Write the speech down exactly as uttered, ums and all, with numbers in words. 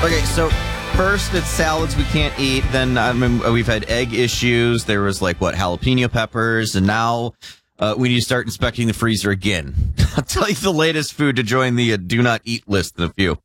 Okay, so first it's salads we can't eat. Then I mean, we've had egg issues. There was like, what, jalapeno peppers. And now uh, we need to start inspecting the freezer again. I'll tell you the latest food to join the uh, do not eat list in a few.